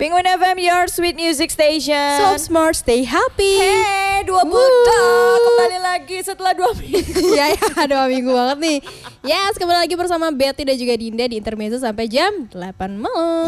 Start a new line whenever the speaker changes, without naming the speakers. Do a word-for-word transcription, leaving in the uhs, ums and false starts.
Penguin F M, your sweet music station.
So smart, stay happy.
Hey, dua budak kembali lagi setelah dua minggu.
Ya ya, dua minggu banget nih. Yes, kembali lagi bersama Betty dan juga Dinda di Intermezzo sampai jam delapan malam.